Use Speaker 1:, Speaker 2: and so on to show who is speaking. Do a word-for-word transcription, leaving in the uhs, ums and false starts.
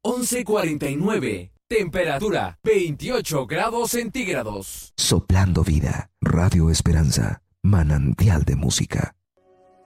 Speaker 1: once cuarenta y nueve. Temperatura veintiocho grados centígrados.
Speaker 2: Soplando vida. Radio Esperanza. Manantial de música.